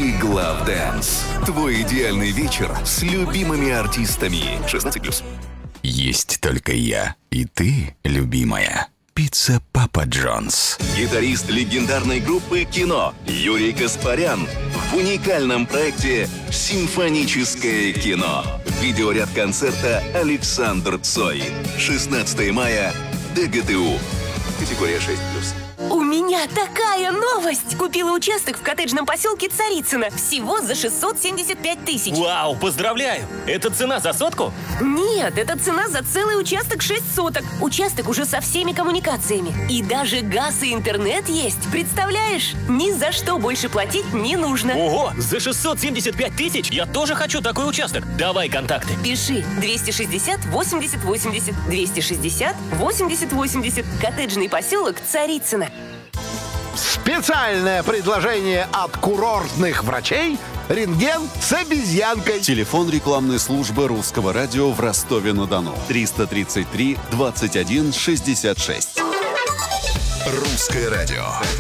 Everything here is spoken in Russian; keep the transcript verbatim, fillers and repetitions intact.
Big Love Dance. Твой идеальный вечер с любимыми артистами. шестнадцать плюс. Есть только я и ты, любимая. Пицца Папа Джонс. Гитарист легендарной группы «Кино» Юрий Гаспарян в уникальном проекте «Симфоническое кино». Видеоряд концерта Александр Цой. шестнадцатого мая. ДГТУ. Категория шесть плюс. У меня такая новость! Купила участок в коттеджном поселке Царицыно. Всего за шестьсот семьдесят пять тысяч. Вау, поздравляю! Это цена за сотку? Нет, это цена за целый участок шесть соток. Участок уже со всеми коммуникациями. И даже газ и интернет есть. Представляешь? Ни за что больше платить не нужно. Ого, за шестьсот семьдесят пять тысяч? Я тоже хочу такой участок. Давай контакты. Пиши двести шестьдесят восемьдесят восемьдесят. двести шестьдесят восемьдесят восемьдесят. Коттеджный поселок Царицыно. Специальное предложение от курортных врачей «Рентген с обезьянкой». Телефон рекламной службы Русского радио в Ростове-на-Дону. триста тридцать три двадцать один шестьдесят шесть. Русское радио.